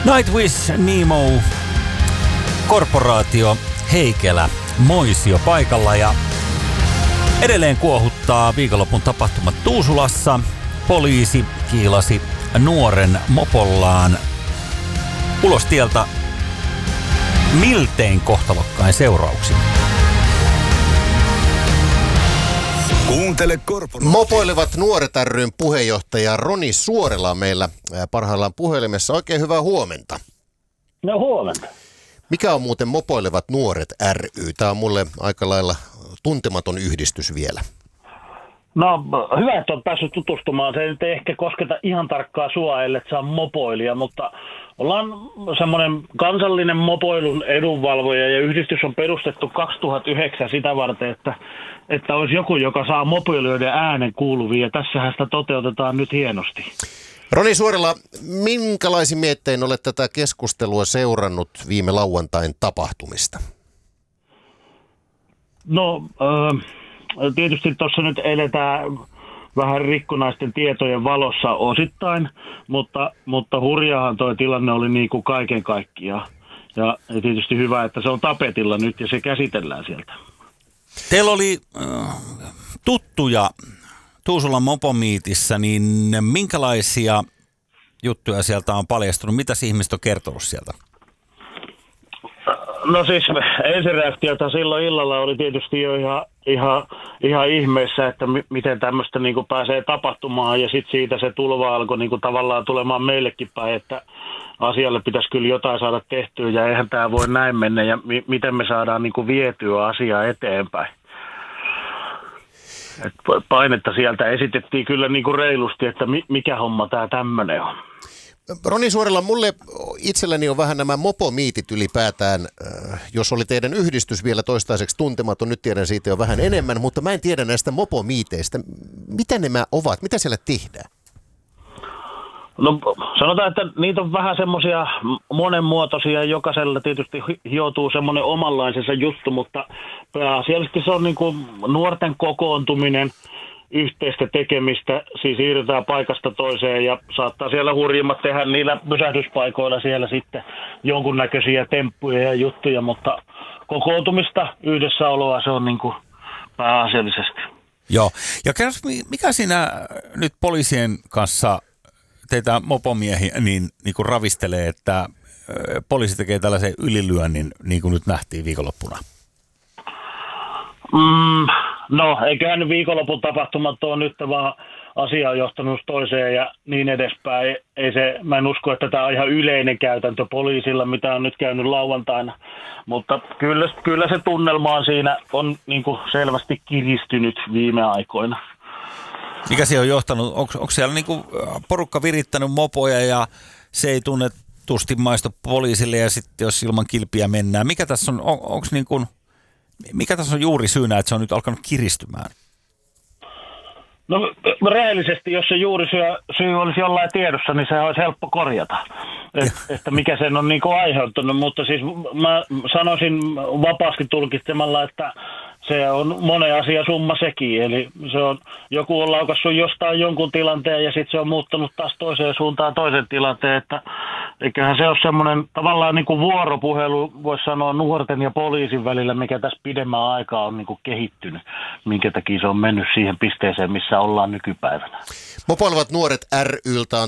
Nightwish, Nemo, Korporaatio, Heikelä, Moisio paikalla ja edelleen kuohuttaa viikonlopun tapahtumat Tuusulassa. Poliisi kiilasi nuoren mopollaan ulos tieltä miltein kohtalokkain seurauksin. Kuuntele Korporaatio. Mopoilevat nuoret ry:n puheenjohtaja Roni Suorela on meillä parhaillaan puhelimessa. Oikein hyvää huomenta. No huomenta. Mikä on muuten Mopoilevat nuoret ry? Tämä on mulle aika lailla tuntematon yhdistys vielä. No hyvä, että olet päässyt tutustumaan. Se ei nyt ehkä kosketa ihan tarkkaa sua, ellei saa mopoilija, mutta ollaan semmoinen kansallinen mopoilun edunvalvoja ja yhdistys on perustettu 2009 sitä varten, että olisi joku, joka saa mopoilijoiden äänen kuuluviin ja tässähän sitä toteutetaan nyt hienosti. Roni Suorela, minkälaisin miettein olet tätä keskustelua seurannut viime lauantain tapahtumista? No tietysti tuossa nyt eletään vähän rikkonaisten tietojen valossa osittain, mutta hurjaahan toi tilanne oli niin kuin kaiken kaikkiaan. Ja tietysti hyvä, että se on tapetilla nyt ja se käsitellään sieltä. Teillä oli tuttuja Tuusulan mopomiitissä, niin minkälaisia juttuja sieltä on paljastunut? Mitä ihmiset on kertonut sieltä? No siis ensireaktiota silloin illalla oli tietysti jo ihan ihmeessä, että miten tämmöistä niin kuin pääsee tapahtumaan ja sitten siitä se tulva alkoi niin kuin tavallaan tulemaan meillekin päin, että asialle pitäisi kyllä jotain saada tehtyä ja eihän tämä voi näin mennä ja miten me saadaan niin kuin vietyä asiaa eteenpäin. Et painetta sieltä esitettiin kyllä niin kuin reilusti, että mikä homma tämä tämmöinen on. Roni Suorela, mulle itselläni on vähän nämä mopomiitit ylipäätään, jos oli teidän yhdistys vielä toistaiseksi tuntematon, nyt tiedän siitä jo vähän enemmän, mutta mä en tiedä näistä mopomiiteistä. Mitä nämä ovat? Mitä siellä tehdään? No sanotaan, että niitä on vähän semmoisia monenmuotoisia, jokaisella tietysti hioutuu semmoinen omanlaisensa juttu, mutta pääasiallisesti se on niin kuin nuorten kokoontuminen, yhteistä tekemistä, siis siirrytään paikasta toiseen ja saattaa siellä hurjimmat tehdä niillä pysähdyspaikoilla siellä sitten jonkunnäköisiä temppuja ja juttuja, mutta kokoontumista, yhdessäoloa se on niin kuin pääasiallisesti. Joo, ja kerros, mikä siinä nyt poliisien kanssa teitä mopomiehiä niin kuin ravistelee, että poliisi tekee tällaisen ylilyönnin, niin kuin nyt nähtiin viikonloppuna? No, eiköhän nyt viikonlopun tapahtumat ole nyt vaan asia on johtanut toiseen ja niin edespäin. Mä en usko, että tämä on ihan yleinen käytäntö poliisilla, mitä on nyt käynyt lauantaina. Mutta kyllä se tunnelma on siinä on niin kuin selvästi kiristynyt viime aikoina. Mikä se on johtanut? Onko siellä niin kuin porukka virittänyt mopoja ja se ei tunnetusti maistu poliisille ja sitten jos ilman kilpiä mennään? Mikä tässä on, onko niin kuin... Mikä tässä on juuri syynä, että se on nyt alkanut kiristymään? No rehellisesti, jos se juuri syy olisi jollain tiedossa, niin se olisi helppo korjata, että mikä sen on niin kuin aiheuttanut. Mutta siis mä sanoisin vapaasti tulkitsemalla, että se on monen asia summa sekin. Eli se on, joku on laukassut jostain jonkun tilanteen ja sitten se on muuttanut taas toiseen suuntaan toisen tilanteen. Että eiköhän se ole semmoinen tavallaan niin kuin vuoropuhelu, voisi sanoa nuorten ja poliisin välillä, mikä tässä pidemmän aikaa on niin kuin kehittynyt. Minkä takia se on mennyt siihen pisteeseen, missä ollaan nykypäivänä. Mopoilevat nuoret ry:ltä on